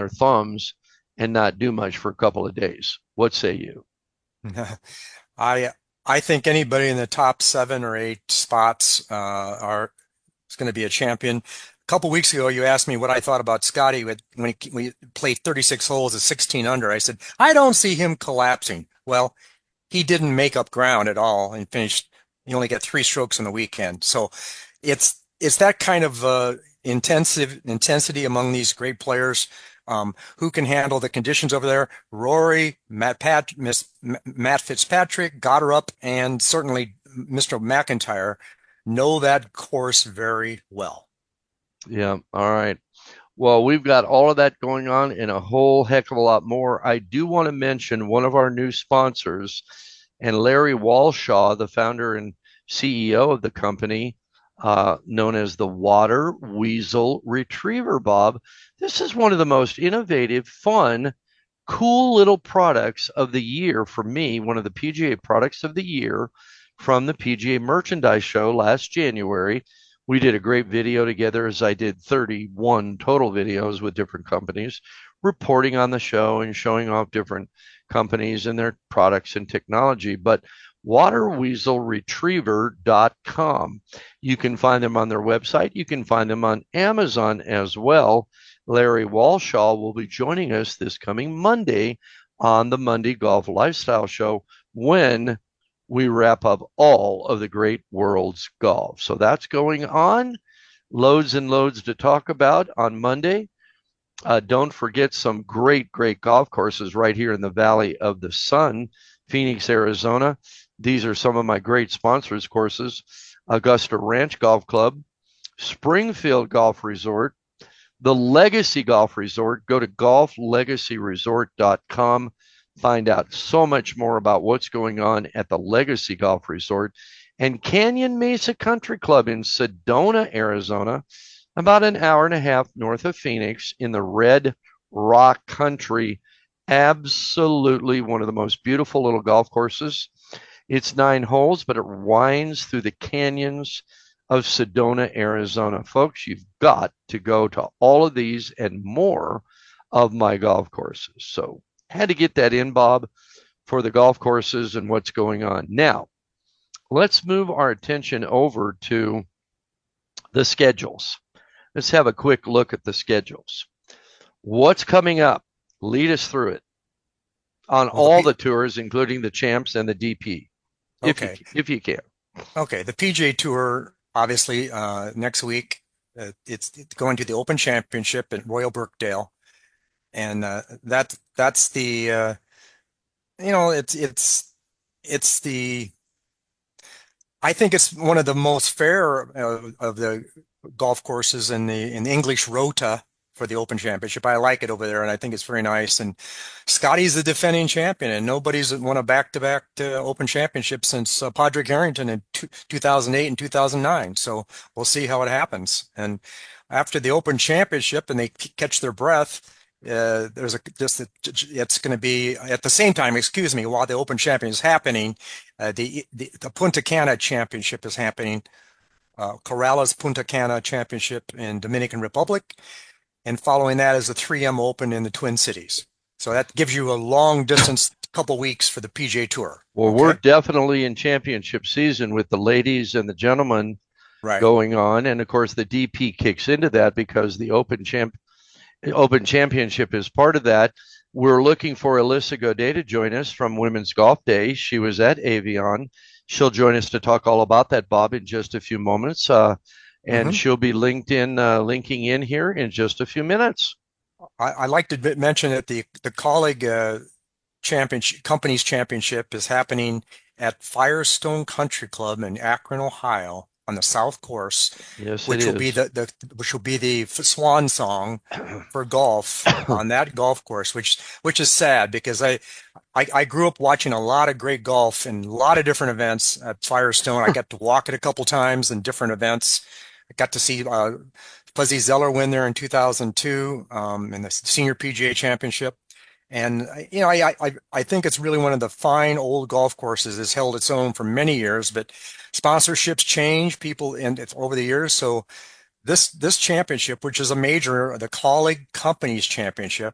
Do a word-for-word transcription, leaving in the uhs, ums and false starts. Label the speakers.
Speaker 1: their thumbs and not do much for a couple of days. What say you?
Speaker 2: I I think anybody in the top seven or eight spots uh, are is going to be a champion. A couple weeks ago, you asked me what I thought about Scotty when he, when he played thirty-six holes at sixteen under. I said I don't see him collapsing. Well, he didn't make up ground at all and finished. He only got three strokes on the weekend. So it's it's that kind of uh, intensive intensity among these great players. Um, who can handle the conditions over there? Rory, Matt, Pat, Miss, Matt Fitzpatrick, Goddard, and certainly Mister McIntyre know that course very well.
Speaker 1: Yeah. All right. Well, we've got all of that going on and a whole heck of a lot more. I do want to mention one of our new sponsors, and Larry Walshaw, the founder and C E O of the company, uh, known as the Water Weasel Retriever, Bob. This is one of the most innovative, fun, cool little products of the year for me, one of the P G A products of the year from the P G A Merchandise Show last January. We did a great video together, as I did thirty-one total videos with different companies, reporting on the show and showing off different companies and their products and technology. But water weasel retriever dot com. You can find them on their website. You can find them on Amazon as well. Larry Walshaw will be joining us this coming Monday on the Monday Golf Lifestyle Show when we wrap up all of the great world's golf. So that's going on. Loads and loads to talk about on Monday. Uh, don't forget some great, great golf courses right here in the Valley of the Sun, Phoenix, Arizona. These are some of my great sponsors courses. Augusta Ranch Golf Club, Springfield Golf Resort, the Legacy Golf Resort. Go to golf legacy resort dot com. Find out so much more about what's going on at the Legacy Golf Resort, and Canyon Mesa Country Club in Sedona, Arizona, about an hour and a half north of Phoenix in the Red Rock Country. Absolutely one of the most beautiful little golf courses. It's nine holes, but it winds through the canyons of Sedona, Arizona. Folks, you've got to go to all of these and more of my golf courses. So had to get that in, Bob, for the golf courses and what's going on. Now, let's move our attention over to the schedules. Let's have a quick look at the schedules. What's coming up? Lead us through it on
Speaker 2: Well, the
Speaker 1: all
Speaker 2: P
Speaker 1: the tours, including the Champs and the D P, if you
Speaker 2: okay,
Speaker 1: if you can.
Speaker 2: okay, the P G A Tour obviously uh, next week. Uh, it's, it's going to the Open Championship at Royal Birkdale, and uh, that that's the uh, you know it's it's it's the I think it's one of the most fair uh, of the golf courses in the in the English Rota for the Open Championship. I like it over there, and I think it's very nice. And Scotty's the defending champion, and nobody's won a back-to-back uh, Open Championship since uh, Padraig Harrington in two, 2008 and two thousand nine. So we'll see how it happens. And after the Open Championship, and they catch their breath. Uh, there's a just it's going to be at the same time, excuse me, while the Open Champion is happening, uh, the, the the Punta Cana Championship is happening, uh, Corrales Punta Cana Championship in Dominican Republic, and following that is the three M Open in the Twin Cities. So that gives you a long distance couple weeks for the P G A Tour.
Speaker 1: Well, we're
Speaker 2: Okay,
Speaker 1: definitely in championship season with the ladies and the gentlemen
Speaker 2: right.
Speaker 1: going on, and of course the D P kicks into that because the Open Champ Open Championship is part of that. We're looking for Alyssa Godet to join us from Women's Golf Day. She was at Avion. She'll join us to talk all about that, Bob, in just a few moments. Uh, and
Speaker 2: hmm
Speaker 1: she'll be linked in, uh, linking in here in just a few minutes.
Speaker 2: I, I like to mention that the the colleague uh, championship companies championship is happening at Firestone Country Club in Akron, Ohio, on the South Course,
Speaker 1: Yes, it
Speaker 2: which will be
Speaker 1: is.
Speaker 2: the, the which will be the swan song for golf on that golf course, which which is sad because I, I I grew up watching a lot of great golf and a lot of different events at Firestone. I got to walk it a couple times in different events. I got to see uh, Fuzzy Zeller win there in two thousand two um, in the Senior P G A Championship. And you know, I, I I think it's really one of the fine old golf courses. It's held its own for many years, but sponsorships change, people and it's over the years. So this this championship, which is a major, the Colleague Companies Championship,